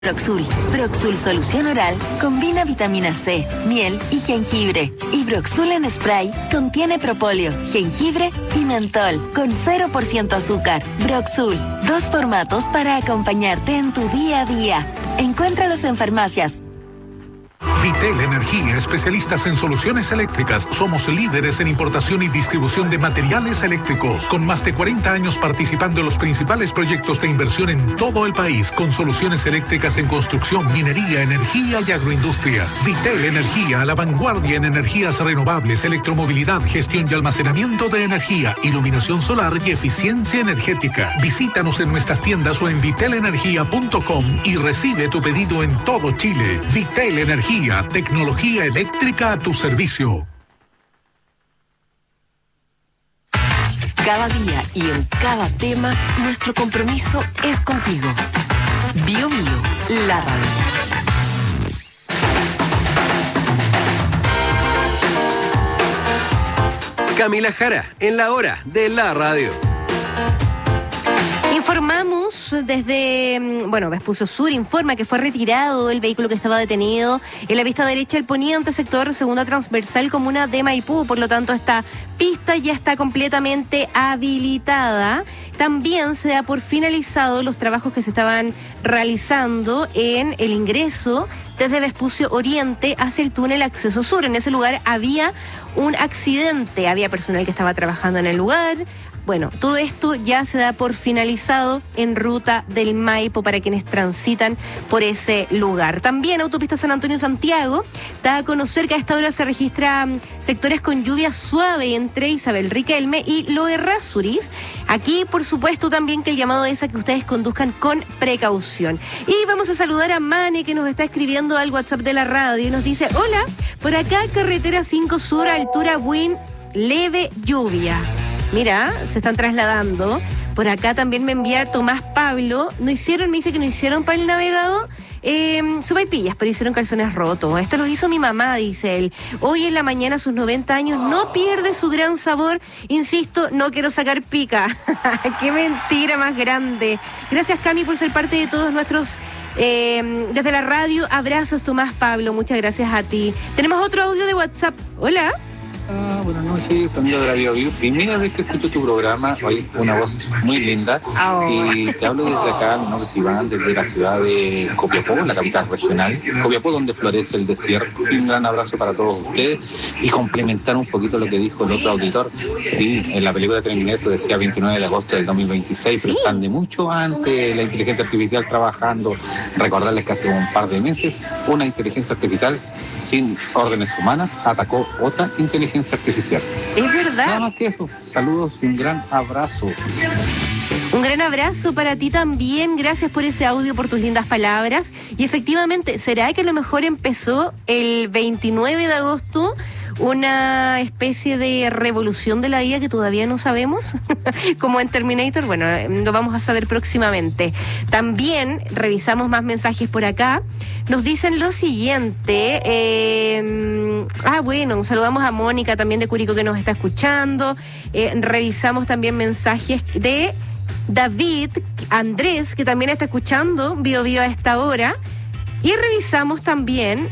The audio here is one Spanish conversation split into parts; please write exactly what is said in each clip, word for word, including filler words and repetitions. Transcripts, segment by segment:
Broxul. Broxul Solución Oral combina vitamina C, miel y jengibre. Y Broxul en spray contiene propóleo, jengibre y mentol con cero por ciento azúcar. Broxul, dos formatos para acompañarte en tu día a día. Encuéntralos en farmacias. Vitel Energía, especialistas en soluciones eléctricas. Somos líderes en importación y distribución de materiales eléctricos, con más de cuarenta años participando en los principales proyectos de inversión en todo el país, con soluciones eléctricas en construcción, minería, energía y agroindustria. Vitel Energía, a la vanguardia en energías renovables, electromovilidad, gestión y almacenamiento de energía, iluminación solar y eficiencia energética. Visítanos en nuestras tiendas o en vitel energía punto com y recibe tu pedido en todo Chile. Vitel Energía, tecnología eléctrica a tu servicio. Cada día y en cada tema, nuestro compromiso es contigo. Bio Bio, la radio. Camila Jara, en la hora de la radio. Informamos desde, bueno, Vespucio Sur informa que fue retirado el vehículo que estaba detenido en la pista derecha del poniente sector segunda transversal comuna de Maipú. Por lo tanto, esta pista ya está completamente habilitada. También se da por finalizado los trabajos que se estaban realizando en el ingreso desde Vespucio Oriente hacia el túnel Acceso Sur. En ese lugar había un accidente, había personal que estaba trabajando en el lugar. Bueno, todo esto ya se da por finalizado en ruta del Maipo para quienes transitan por ese lugar. También Autopista San Antonio-Santiago da a conocer que a esta hora se registran sectores con lluvia suave entre Isabel Riquelme y Loerrázuriz. Aquí, por supuesto, también que el llamado es a que ustedes conduzcan con precaución. Y vamos a saludar a Mane, que nos está escribiendo al WhatsApp de la radio y nos dice: hola, por acá carretera cinco Sur, altura Buin, leve lluvia. Mira, se están trasladando. Por acá también me envía Tomás Pablo. No hicieron, me dice que no hicieron para el navegado eh, sopaipillas, pero hicieron calzones rotos. Esto lo hizo mi mamá, dice él. Hoy en la mañana, a sus noventa años, no pierde su gran sabor. Insisto, no quiero sacar pica. ¡Qué mentira más grande! Gracias, Cami, por ser parte de todos nuestros... Eh, desde la radio, abrazos, Tomás Pablo. Muchas gracias a ti. Tenemos otro audio de WhatsApp. Hola. Ah, buenas noches, amigo de la Bio Bio. Primera vez que escucho tu programa, hoy una voz muy linda. Oh. Y te hablo desde acá, mi nombre es Iván, desde la ciudad de Copiapó, la capital regional. Copiapó, donde florece el desierto. Y un gran abrazo para todos ustedes. Y complementar un poquito lo que dijo el otro auditor. Sí, en la película Terminator decía veintinueve de agosto del dos mil veintiséis, ¿sí? Pero están de mucho antes, la inteligencia artificial trabajando. Recordarles que hace un par de meses, una inteligencia artificial sin órdenes humanas atacó otra inteligencia artificial. Es verdad. Nada más que eso. Saludos y un gran abrazo. Un gran abrazo para ti también. Gracias por ese audio, por tus lindas palabras. Y efectivamente, ¿será que a lo mejor empezó el veintinueve de agosto una especie de revolución de la I A que todavía no sabemos? Como en Terminator, bueno, lo vamos a saber próximamente. También revisamos más mensajes por acá. Nos dicen lo siguiente. Eh, ah, bueno, saludamos a Mónica también de Curicó que nos está escuchando. Eh, revisamos también mensajes de David Andrés, que también está escuchando Bio Bio a esta hora. Y revisamos también...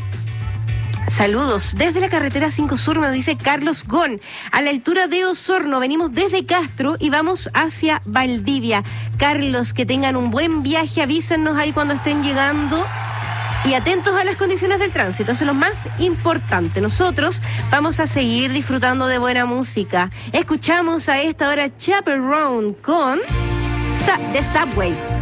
Saludos desde la carretera cinco Sur, me dice Carlos Gon. A la altura de Osorno, venimos desde Castro y vamos hacia Valdivia. Carlos, que tengan un buen viaje, avísennos ahí cuando estén llegando. Y atentos a las condiciones del tránsito, eso es lo más importante. Nosotros vamos a seguir disfrutando de buena música. Escuchamos a esta hora Chaperone con The Subway.